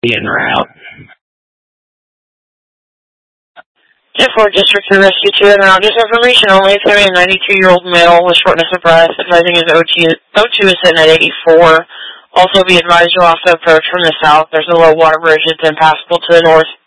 Be en route. 10-4 District 3 Rescue 2 en route. Just information only. It's going to be a 92-year-old male with shortness of breath. Advising his O2 is sitting at 84. Also be advised you'll have to approach from the south. There's a low water bridge that's impassable to the north.